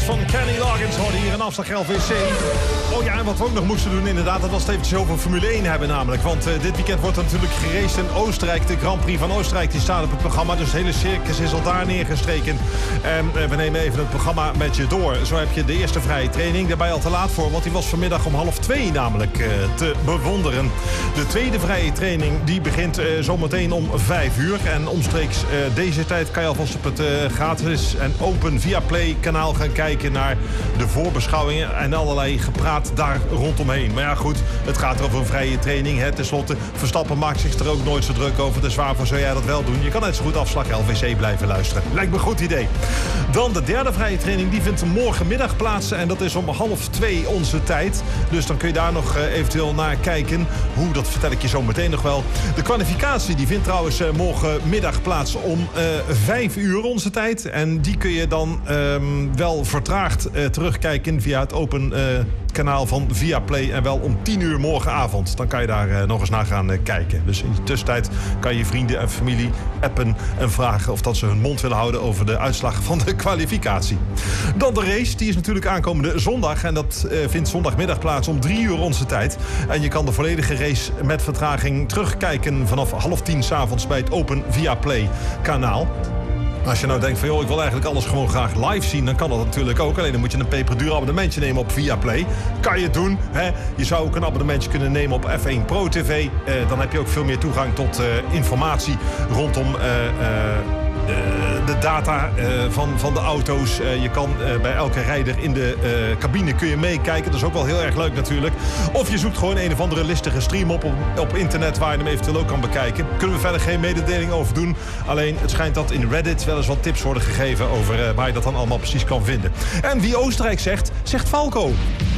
van Kenny Loggins hoorde hier in Afslag LVC. Oh ja, en wat we ook nog moesten doen inderdaad, dat was het eventjes over Formule 1 hebben namelijk. Want dit weekend wordt er natuurlijk geraced in Oostenrijk. De Grand Prix van Oostenrijk die staat op het programma. Dus het hele circus is al daar neergestreken. En we nemen even het programma met je door. Zo heb je de eerste vrije training. Daarbij al te laat voor, want die was vanmiddag om 1:30 namelijk te bewonderen. De tweede vrije training die begint zometeen om 5 uur. En omstreeks deze tijd kan je alvast op het gratis en open Viaplay kanaal gaan kijken naar de voorbeschouwingen en allerlei gepraat daar rondomheen. Maar ja goed, het gaat er over een vrije training. Ten slotte, Verstappen maakt zich er ook nooit zo druk over. Dus waarvoor zou jij dat wel doen? Je kan net zo goed Afslag LVC blijven luisteren. Lijkt me een goed idee. Dan de derde vrije training, die vindt morgenmiddag plaats. En dat is om 1:30 onze tijd. Dus dan kun je daar nog eventueel naar kijken. Hoe, dat vertel ik je zo meteen nog wel. De kwalificatie die vindt trouwens morgenmiddag plaats om 5 uur onze tijd. En die kun je dan wel vertraagd terugkijken via het open kanaal van Viaplay. En wel om 10 uur morgenavond. Dan kan je daar nog eens naar gaan kijken. Dus in de tussentijd kan je vrienden en familie appen en vragen of dat ze hun mond willen houden over de uitslag van de kwalificatie. Dan de race, die is natuurlijk aankomende zondag. En dat vindt zondagmiddag plaats om 3 uur onze tijd. En je kan de volledige race met vertraging terugkijken vanaf 9:30 s'avonds bij het open Viaplay kanaal. Als je nou denkt van, joh, ik wil eigenlijk alles gewoon graag live zien, dan kan dat natuurlijk ook. Alleen dan moet je een peperduur abonnementje nemen op Viaplay. Kan je het doen, hè? Je zou ook een abonnementje kunnen nemen op F1 Pro TV. Dan heb je ook veel meer toegang tot informatie rondom de data van de auto's. Je kan bij elke rijder in de cabine kun je meekijken. Dat is ook wel heel erg leuk natuurlijk. Of je zoekt gewoon een of andere listige stream op internet waar je hem eventueel ook kan bekijken. Kunnen we verder geen mededeling over doen. Alleen het schijnt dat in Reddit wel eens wat tips worden gegeven over waar je dat dan allemaal precies kan vinden. En wie Oostenrijk zegt, zegt Falco.